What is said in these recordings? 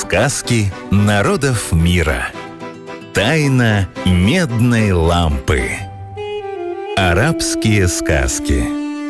Сказки народов мира. Тайна медной лампы. Арабские сказки.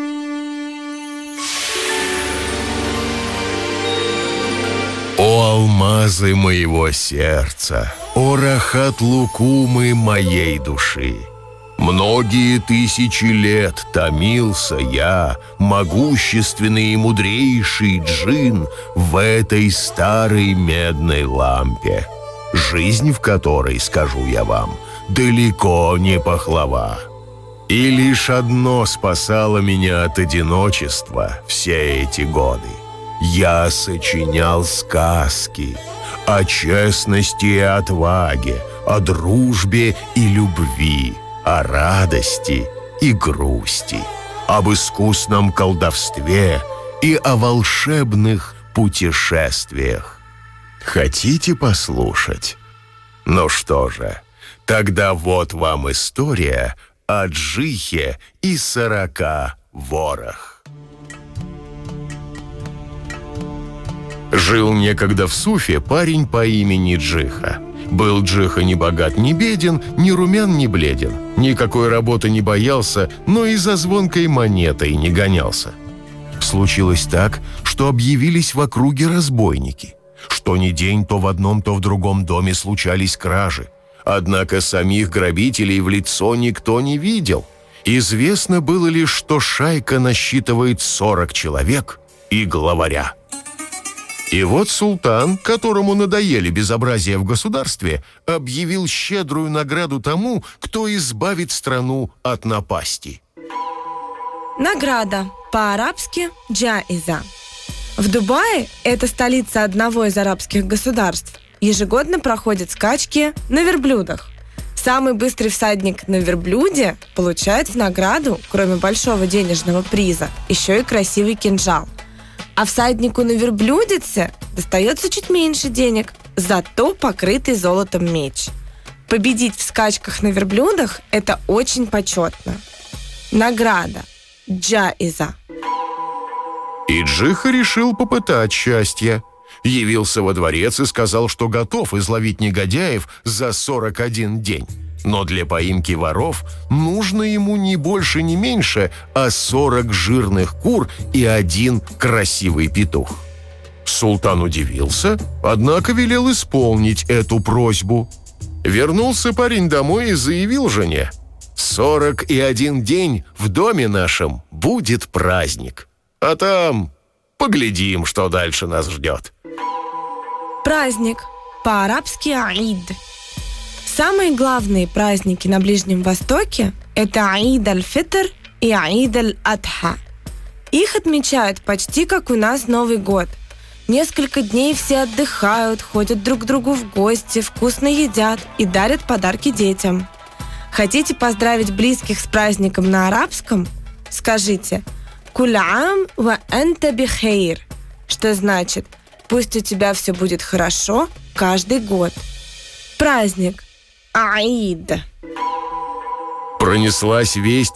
О алмазы моего сердца, о рахат-лукумы моей души! Многие тысячи лет томился я, могущественный и мудрейший джин, в этой старой медной лампе, жизнь в которой, скажу я вам, далеко не пахлава. И лишь одно спасало меня от одиночества все эти годы. Я сочинял сказки о честности и отваге, о дружбе и любви, о радости и грусти, об искусном колдовстве и о волшебных путешествиях. Хотите послушать? Ну что же, тогда вот вам история о Джихе и 40 ворах. Жил некогда в Суфе парень по имени Джиха. Был Джиха ни богат, ни беден, ни румян, ни бледен. Никакой работы не боялся, но и за звонкой монетой не гонялся. Случилось так, что объявились в округе разбойники. Что ни день, то в одном, то в другом доме случались кражи. Однако самих грабителей в лицо никто не видел. Известно было лишь, что шайка насчитывает 40 человек и главаря. И вот султан, которому надоели безобразия в государстве, объявил щедрую награду тому, кто избавит страну от напасти. Награда, по-арабски джаиза. В Дубае, это столица одного из арабских государств, ежегодно проходят скачки на верблюдах. Самый быстрый всадник на верблюде получает в награду, кроме большого денежного приза, еще и красивый кинжал. А всаднику на верблюдице достается чуть меньше денег, зато покрытый золотом меч. Победить в скачках на верблюдах – это очень почетно. Награда – джаиза. И Джиха решил попытать счастье. Явился во дворец и сказал, что готов изловить негодяев за 41 день. Но для поимки воров нужно ему ни больше, ни меньше, а 40 жирных кур и 1 красивый петух. Султан удивился, однако велел исполнить эту просьбу. Вернулся парень домой и заявил жене: 41 день в доме нашем будет праздник, а там поглядим, что дальше нас ждет. Праздник, по-арабски аид. Самые главные праздники на Ближнем Востоке – это Аид аль-Фитр и Аид аль-Адха. Их отмечают почти как у нас Новый год. Несколько дней все отдыхают, ходят друг к другу в гости, вкусно едят и дарят подарки детям. Хотите поздравить близких с праздником на арабском? Скажите «Куль аам ва анта бихейр», что значит «Пусть у тебя все будет хорошо каждый год». Праздник Аид. Пронеслась весть